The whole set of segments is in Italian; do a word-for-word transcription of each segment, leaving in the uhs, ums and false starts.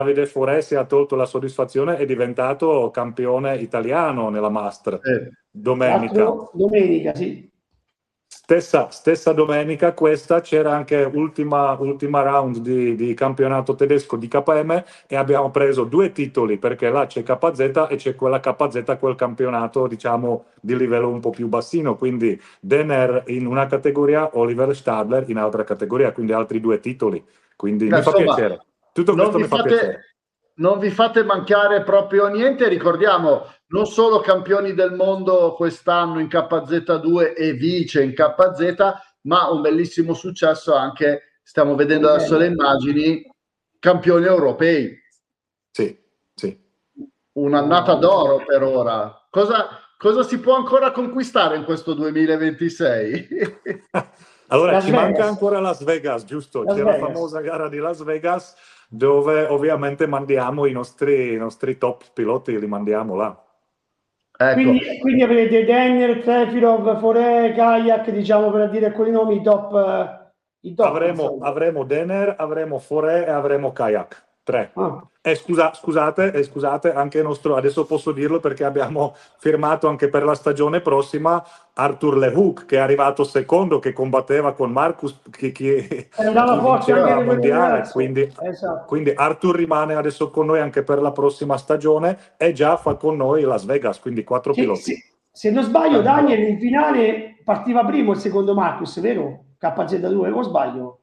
Davide Forè si è tolto la soddisfazione, è diventato campione italiano nella Master Eh. domenica. L'altro domenica, sì. Stessa, stessa domenica questa c'era anche ultima, ultima round di, di campionato tedesco di K M e abbiamo preso due titoli perché là c'è K Z e c'è quella K Z, quel campionato diciamo di livello un po' più bassino, quindi Denner in una categoria, Oliver Stadler in altra categoria, quindi altri due titoli, quindi Beh, mi fa insomma, piacere. Tutto questo mi fa fate, piacere. Non vi fate mancare proprio niente, ricordiamo non solo campioni del mondo quest'anno in K Z due e vice in K Z, ma un bellissimo successo anche, stiamo vedendo adesso le immagini, campioni europei. Sì, sì. Un'annata d'oro per ora. Cosa, cosa si può ancora conquistare in questo duemilaventisei? Allora, Las ci Vegas. manca ancora Las Vegas, giusto? Las C'è la Vegas. famosa gara di Las Vegas dove ovviamente mandiamo i nostri, i nostri top piloti, li mandiamo là. Ecco. Quindi, quindi avrete Denner, Trefilov, Forè, Kayak, diciamo per dire quei nomi, i top. I top avremo, avremo Denner, avremo Forè e avremo Kayak. Tre. Ah. E scusa, scusate, eh, scusate, anche il nostro, adesso posso dirlo perché abbiamo firmato anche per la stagione prossima Arthur Lehouk, che è arrivato secondo, che combatteva con Marcus, chi, chi, chi vinceva la mondiale. Quindi, esatto. quindi Arthur rimane adesso con noi anche per la prossima stagione e già fa con noi Las Vegas, quindi quattro Sì, piloti. sì. Se non sbaglio, Daniel in finale partiva primo il secondo Marcus, vero? K Z due, o sbaglio?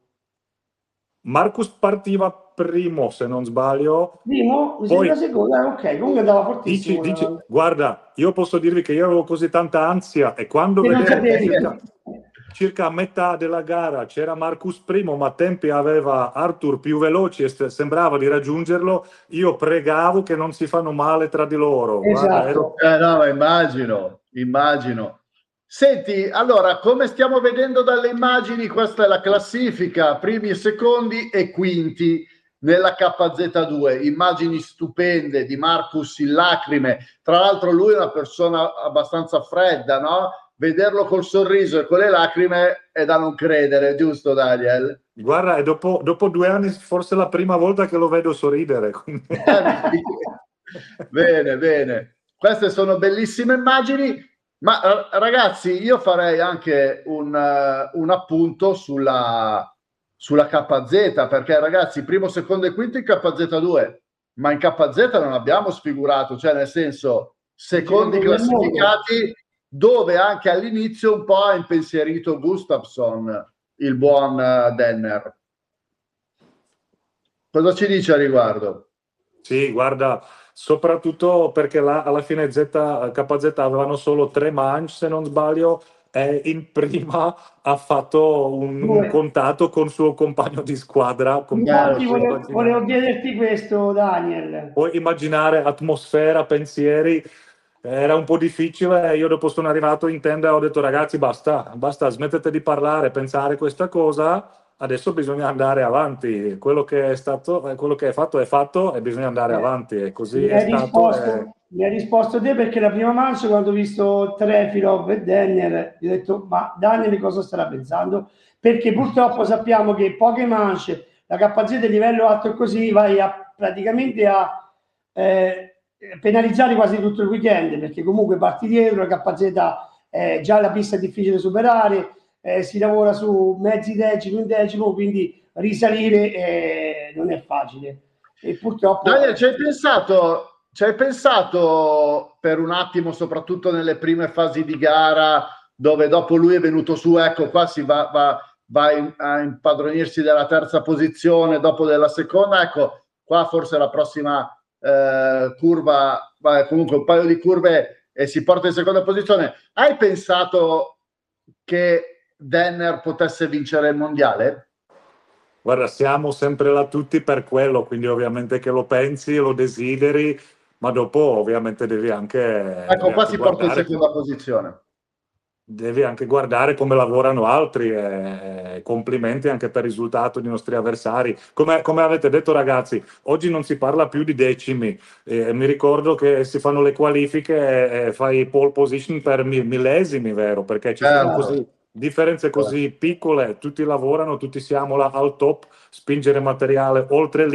Marcus partiva primo, se non sbaglio. Primo? Mi sembra secondo, eh, ok, comunque andava fortissimo. Dici, dici, guarda, io posso dirvi che io avevo così tanta ansia e quando e vedevo circa, circa a metà della gara c'era Marcus primo, ma a tempi aveva Arthur più veloci e sembrava di raggiungerlo, io pregavo che non si fanno male tra di loro. Esatto. Guarda, ero... eh, no, immagino, immagino. Senti, allora, come stiamo vedendo dalle immagini, questa è la classifica, primi e secondi e quinti nella K Z due. Immagini stupende di Marcus in lacrime. Tra l'altro lui è una persona abbastanza fredda, no? Vederlo col sorriso e con le lacrime è da non credere, giusto Daniel? Guarda, è dopo, dopo due anni forse la prima volta che lo vedo sorridere. Bene, bene. Queste sono bellissime immagini. Ma ragazzi, io farei anche un, uh, un appunto sulla, sulla K Z, perché ragazzi, primo, secondo e quinto in K Z due, ma in K Z non abbiamo sfigurato, cioè nel senso, secondi classificati, dove anche all'inizio un po' ha impensierito Gustafsson, il buon uh, Denner. Cosa ci dice a riguardo? Sì, guarda, soprattutto perché là alla fine Z, K Z avevano solo tre manche, se non sbaglio, e in prima ha fatto un, un contatto con suo compagno di squadra. Infatti volevo, volevo chiederti questo, Daniel. Puoi immaginare atmosfera, pensieri, era un po' difficile. Io dopo sono arrivato in tenda e ho detto ragazzi basta, basta, smettete di parlare, pensare questa cosa. Adesso bisogna andare avanti, quello che è stato, quello che è fatto è fatto e bisogna andare eh, avanti e così mi è hai stato. Risposto, e... Mi hai risposto te perché la prima mancia quando ho visto Trefilov e Denner gli ho detto ma Daniel cosa starà pensando? Perché purtroppo sappiamo che poche mance, la K Z del livello alto e così vai a, praticamente a eh, penalizzare quasi tutto il weekend perché comunque parti dietro, la K Z eh, già la pista è difficile superare. Eh, si lavora su mezzi decimi, un decimo, quindi risalire eh, non è facile. E purtroppo... Daniel, ci hai pensato, ci hai pensato per un attimo, soprattutto nelle prime fasi di gara, dove dopo lui è venuto su, ecco qua si va, va, va in, a impadronirsi della terza posizione, dopo della seconda, ecco qua forse la prossima eh, curva, va, comunque un paio di curve e si porta in seconda posizione. Hai pensato che Denner potesse vincere il mondiale? Guarda, siamo sempre là tutti per quello, quindi ovviamente che lo pensi, lo desideri, ma dopo ovviamente devi anche... Ecco, devi qua anche si porta in guardare, seconda posizione. Devi anche guardare come lavorano altri, e complimenti anche per il risultato dei nostri avversari. Come, come avete detto ragazzi, oggi non si parla più di decimi, eh, mi ricordo che si fanno le qualifiche e fai pole position per millesimi, vero? Perché ci sono così... differenze così piccole, tutti lavorano, tutti siamo là al top, spingere materiale oltre lì.